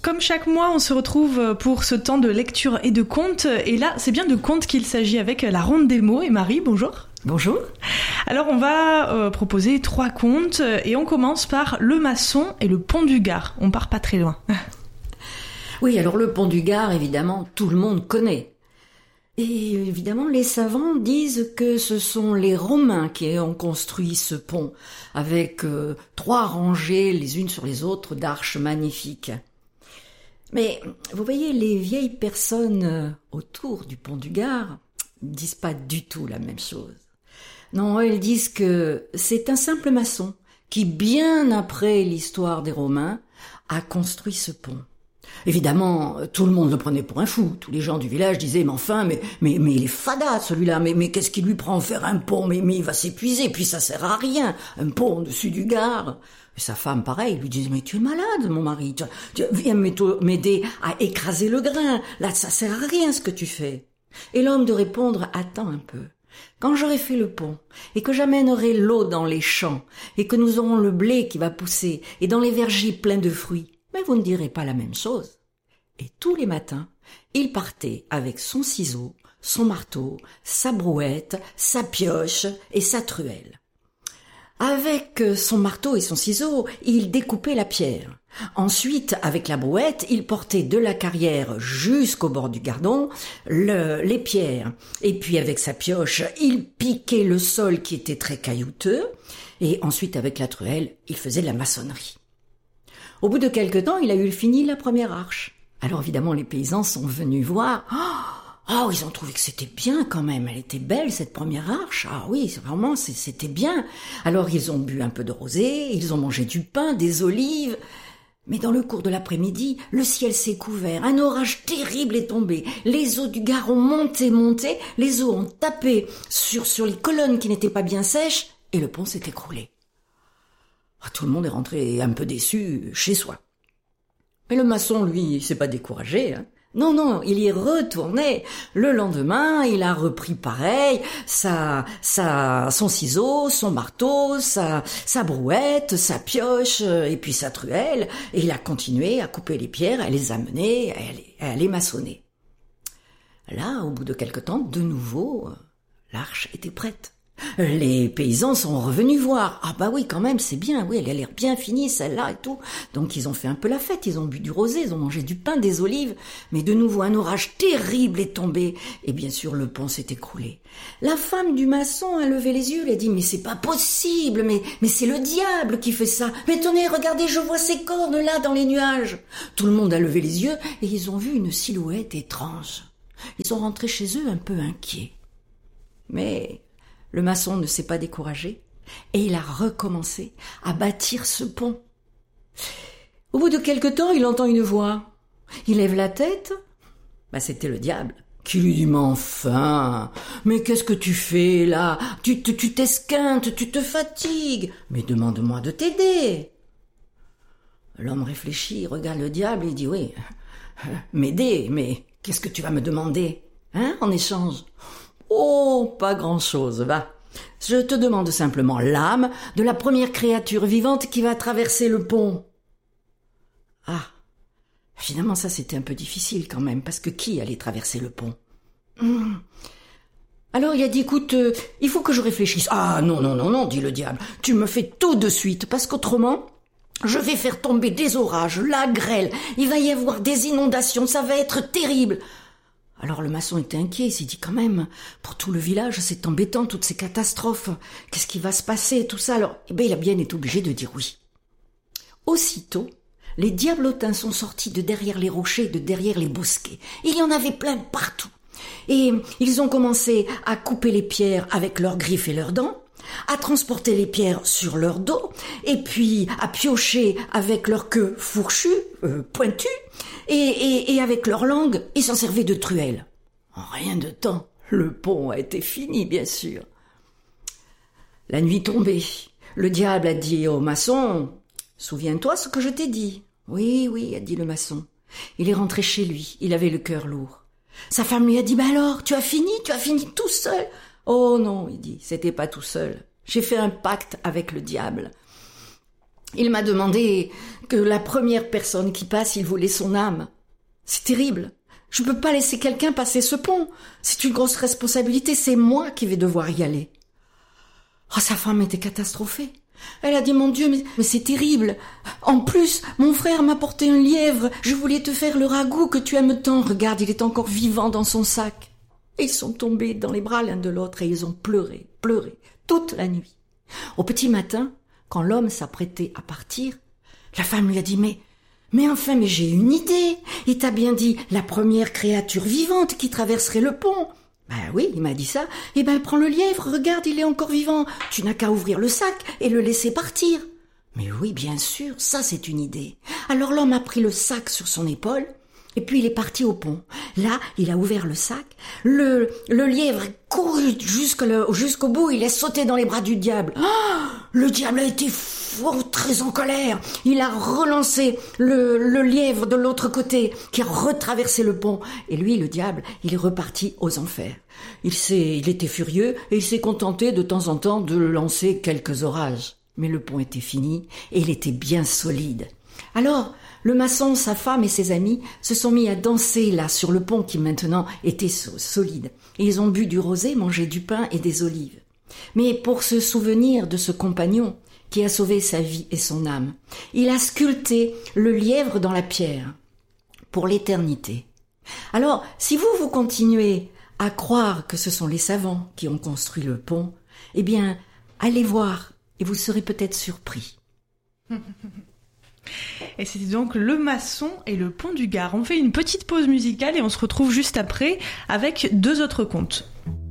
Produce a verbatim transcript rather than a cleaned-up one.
Comme chaque mois, on se retrouve pour ce temps de lecture et de contes. Et là, c'est bien de contes qu'il s'agit avec la Ronde des mots. Et Marie, bonjour. Bonjour. Alors, on va euh, proposer trois contes et on commence par Le Maçon et le Pont du Gard. On part pas très loin. Oui, alors le Pont du Gard, évidemment, tout le monde connaît. Et évidemment, les savants disent que ce sont les Romains qui ont construit ce pont, avec euh, trois rangées les unes sur les autres d'arches magnifiques. Mais vous voyez, les vieilles personnes autour du Pont du Gard ne disent pas du tout la même chose. Non, elles disent que c'est un simple maçon qui, bien après l'histoire des Romains, a construit ce pont. Évidemment, tout le monde le prenait pour un fou. Tous les gens du village disaient, mais enfin, mais, mais, mais il est fada, celui-là. Mais, mais qu'est-ce qui lui prend faire un pont? Mais, mais il va s'épuiser, puis ça sert à rien. Un pont au-dessus du Gard. Et sa femme, pareil, lui disait, mais tu es malade, mon mari. Tu, tu viens m'aider à écraser le grain. Là, ça sert à rien, ce que tu fais. Et l'homme de répondre, attends un peu. Quand j'aurai fait le pont, et que j'amènerai l'eau dans les champs, et que nous aurons le blé qui va pousser, et dans les vergers pleins de fruits, mais vous ne direz pas la même chose. Et tous les matins, il partait avec son ciseau, son marteau, sa brouette, sa pioche et sa truelle. Avec son marteau et son ciseau, il découpait la pierre. Ensuite, avec la brouette, il portait de la carrière jusqu'au bord du gardon le, les pierres. Et puis avec sa pioche, il piquait le sol qui était très caillouteux. Et ensuite, avec la truelle, il faisait de la maçonnerie. Au bout de quelque temps, il a eu fini la première arche. Alors évidemment, les paysans sont venus voir. Oh, oh, ils ont trouvé que c'était bien quand même. Elle était belle, cette première arche. Ah oui, vraiment, c'était bien. Alors ils ont bu un peu de rosée, ils ont mangé du pain, des olives. Mais dans le cours de l'après-midi, le ciel s'est couvert. Un orage terrible est tombé. Les eaux du Gard ont monté, monté. Les eaux ont tapé sur, sur les colonnes qui n'étaient pas bien sèches. Et le pont s'est écroulé. Tout le monde est rentré un peu déçu chez soi. Mais le maçon, lui, il s'est pas découragé. Hein. Non, non, il y est retourné. Le lendemain, il a repris pareil, sa, sa, son ciseau, son marteau, sa, sa brouette, sa pioche, et puis sa truelle. Et il a continué à couper les pierres, à les amener, à les, à les maçonner. Là, au bout de quelque temps, de nouveau, l'arche était prête. Les paysans sont revenus voir. Ah bah oui, quand même, c'est bien. Oui, elle a l'air bien finie, celle-là et tout. Donc ils ont fait un peu la fête. Ils ont bu du rosé, ils ont mangé du pain, des olives. Mais de nouveau, un orage terrible est tombé. Et bien sûr, le pont s'est écroulé. La femme du maçon a levé les yeux. Elle a dit, mais c'est pas possible. Mais, mais c'est le diable qui fait ça. Mais tenez, regardez, je vois ces cornes là dans les nuages. Tout le monde a levé les yeux et ils ont vu une silhouette étrange. Ils sont rentrés chez eux un peu inquiets. Mais le maçon ne s'est pas découragé et il a recommencé à bâtir ce pont. Au bout de quelque temps, il entend une voix. Il lève la tête. Bah, c'était le diable qui lui dit, mais enfin, mais qu'est-ce que tu fais là? Tu te, tu t'esquintes, tu te fatigues. Mais demande-moi de t'aider. L'homme réfléchit, regarde le diable et dit, oui, m'aider, mais qu'est-ce que tu vas me demander, hein, en échange? Oh, pas grand-chose, va. Je te demande simplement l'âme de la première créature vivante qui va traverser le pont. Ah, finalement ça c'était un peu difficile quand même, parce que qui allait traverser le pont? Hum. Alors il a dit, écoute, euh, il faut que je réfléchisse. Ah non, non, non, non, dit le diable, tu me fais tout de suite, parce qu'autrement, je vais faire tomber des orages, la grêle, il va y avoir des inondations, ça va être terrible. Alors le maçon était inquiet, il s'est dit quand même, pour tout le village, c'est embêtant, toutes ces catastrophes. Qu'est-ce qui va se passer, tout ça? Alors, eh ben, il a bien été obligé de dire oui. Aussitôt, les diablotins sont sortis de derrière les rochers, de derrière les bosquets. Il y en avait plein partout. Et ils ont commencé à couper les pierres avec leurs griffes et leurs dents, à transporter les pierres sur leur dos, et puis à piocher avec leur queue fourchue, euh, pointue, et, et, et avec leur langue, ils s'en servaient de truelle. En rien de temps, le pont a été fini, bien sûr. La nuit tombée, le diable a dit au maçon, « Souviens-toi ce que je t'ai dit. » « Oui, oui, a dit le maçon. Il est rentré chez lui, il avait le cœur lourd. Sa femme lui a dit, « Bah alors, tu as fini, tu as fini tout seul ?» Oh non, il dit, c'était pas tout seul. J'ai fait un pacte avec le diable. Il m'a demandé que la première personne qui passe, il voulait son âme. C'est terrible. Je ne peux pas laisser quelqu'un passer ce pont. C'est une grosse responsabilité, c'est moi qui vais devoir y aller. Oh, sa femme était catastrophée. Elle a dit, mon Dieu, mais, mais c'est terrible. En plus, mon frère m'a porté un lièvre. Je voulais te faire le ragoût que tu aimes tant. Regarde, il est encore vivant dans son sac. Et ils sont tombés dans les bras l'un de l'autre et ils ont pleuré, pleuré, toute la nuit. Au petit matin, quand l'homme s'apprêtait à partir, la femme lui a dit, mais, mais enfin, mais j'ai une idée. Il t'a bien dit, la première créature vivante qui traverserait le pont. Ben oui, il m'a dit ça. Eh ben, prends le lièvre, regarde, il est encore vivant. Tu n'as qu'à ouvrir le sac et le laisser partir. Mais oui, bien sûr, ça c'est une idée. Alors l'homme a pris le sac sur son épaule, et puis il est parti au pont. Là, il a ouvert le sac. Le, le lièvre couru jusqu'au, jusqu'au bout, il est sauté dans les bras du diable. Oh, le diable a été fou, très en colère. Il a relancé le, le lièvre de l'autre côté, qui a retraversé le pont. Et lui, le diable, il est reparti aux enfers. Il s'est, il était furieux, et il s'est contenté de temps en temps de lancer quelques orages. Mais le pont était fini, et il était bien solide. Alors, le maçon, sa femme et ses amis se sont mis à danser là sur le pont qui maintenant était solide. Et ils ont bu du rosé, mangé du pain et des olives. Mais pour se souvenir de ce compagnon qui a sauvé sa vie et son âme, il a sculpté le lièvre dans la pierre pour l'éternité. Alors, si vous, vous continuez à croire que ce sont les savants qui ont construit le pont, eh bien, allez voir et vous serez peut-être surpris. Et c'était donc Le Maçon et le Pont du Gard. On fait une petite pause musicale et on se retrouve juste après avec deux autres contes.